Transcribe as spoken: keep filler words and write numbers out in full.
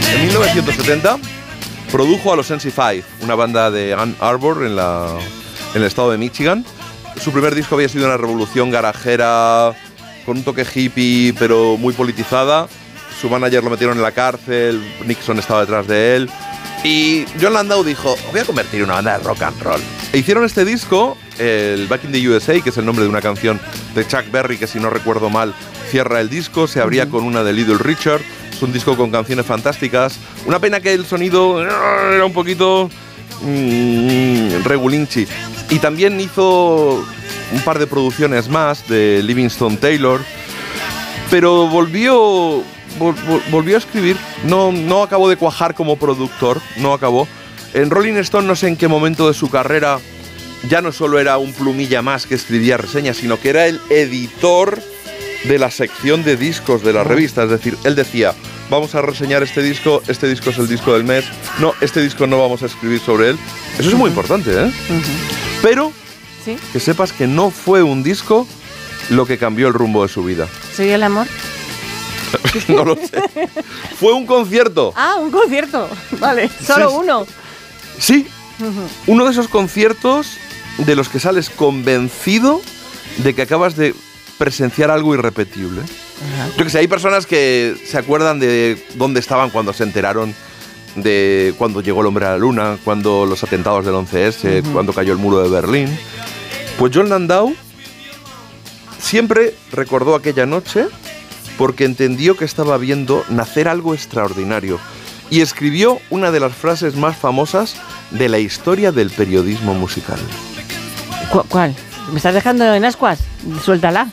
En mil novecientos setenta produjo a los N C cinco, una banda de Ann Arbor en, la, en el estado de Michigan. Su primer disco había sido una revolución garajera con un toque hippie, pero muy politizada. Su manager lo metieron en la cárcel, Nixon estaba detrás de él. Y Jon Landau dijo, voy a convertir una banda de rock and roll. E hicieron este disco, el Back in the U S A, que es el nombre de una canción de Chuck Berry, que si no recuerdo mal, cierra el disco. Se abría uh-huh. con una de Little Richard. Es un disco con canciones fantásticas. Una pena que el sonido era un poquito mmm, regulinchi. Y también hizo un par de producciones más de Livingston Taylor, pero volvió, vol, vol, volvió a escribir. No, no acabó de cuajar como productor, no acabó. En Rolling Stone no sé en qué momento de su carrera ya no solo era un plumilla más que escribía reseñas, sino que era el editor de la sección de discos de la revista. Es decir, él decía, vamos a reseñar este disco, este disco es el disco del mes, no, este disco no vamos a escribir sobre él. Eso es muy importante, ¿eh? Uh-huh. Pero ¿sí? que sepas que no fue un disco lo que cambió el rumbo de su vida. ¿Soy el amor? No lo sé. Fue un concierto. Ah, un concierto. Vale, solo sí, uno. Sí, uh-huh. uno de esos conciertos de los que sales convencido de que acabas de presenciar algo irrepetible. Uh-huh. Yo que sé, hay personas que se acuerdan de dónde estaban cuando se enteraron de cuando llegó el hombre a la luna, cuando los atentados del once ese, uh-huh. cuando cayó el muro de Berlín. Pues Jon Landau siempre recordó aquella noche porque entendió que estaba viendo nacer algo extraordinario y escribió una de las frases más famosas de la historia del periodismo musical. ¿Cu- ¿Cuál? ¿Me estás dejando en ascuas? Suéltala.